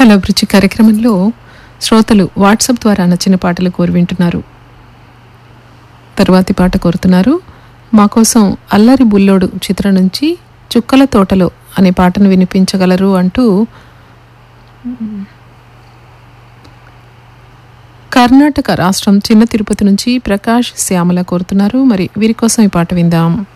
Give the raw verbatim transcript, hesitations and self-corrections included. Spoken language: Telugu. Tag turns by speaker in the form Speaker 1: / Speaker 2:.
Speaker 1: హలో అభిరుచి కార్యక్రమంలో శ్రోతలు వాట్సాప్ ద్వారా నచ్చిన పాటలు కోరి వింటున్నారు. తర్వాతి పాట కోరుతున్నారు. మా కోసం అల్లరి బుల్లోడు చిత్రం నుంచి చుక్కల తోటలో అనే పాటను వినిపించగలరు అంటూ కర్ణాటక రాష్ట్రం చిన్న తిరుపతి నుంచి ప్రకాష్ శ్యామల కోరుతున్నారు. మరి వీరి కోసం ఈ పాట విందాం.